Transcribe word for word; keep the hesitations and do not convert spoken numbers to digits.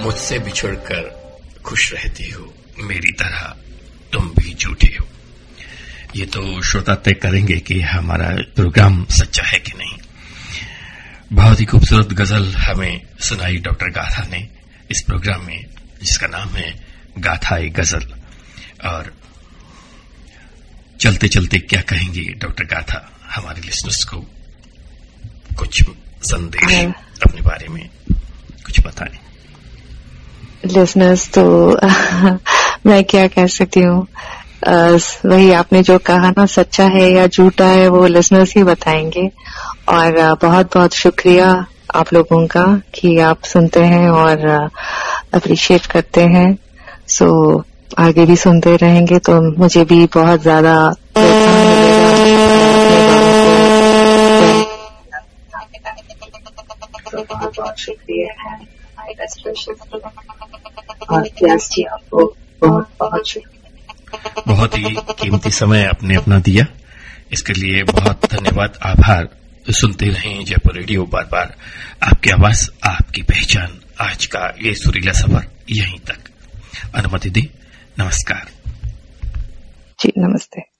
मुझसे बिछुड़कर खुश रहती हो, मेरी तरह तुम भी झूठे हो। ये तो श्रोता तय करेंगे कि हमारा प्रोग्राम सच्चा है कि नहीं। बहुत ही खूबसूरत गजल हमें सुनाई डॉक्टर गाथा ने इस प्रोग्राम में, जिसका नाम है गाथा-ए गजल। और चलते चलते क्या कहेंगी डॉक्टर गाथा हमारे लिसनर्स को? कुछ संदेश अपने बारे में कुछ बताएं। लिसनर्स तो मैं क्या कह सकती हूँ, वही आपने जो कहा ना, सच्चा है या झूठा है वो लिसनर्स ही बताएंगे। और बहुत बहुत शुक्रिया आप लोगों का कि आप सुनते हैं और अप्रिशिएट करते हैं। सो आगे भी सुनते रहेंगे तो मुझे भी बहुत ज्यादा प्रोत्साहन मिलेगा। बहुत बहुत शुक्रिया और प्यास जी आपको बहुत बहुत शुक्रिया। बहुत ही कीमती समय आपने अपना दिया, इसके लिए बहुत धन्यवाद, आभार। सुनते रहें जयपुर रेडियो, बार बार आपकी आवाज, आपकी पहचान। आज का ये सुरीला सफर यहीं तक। अनुमति दी, नमस्कार जी। नमस्ते।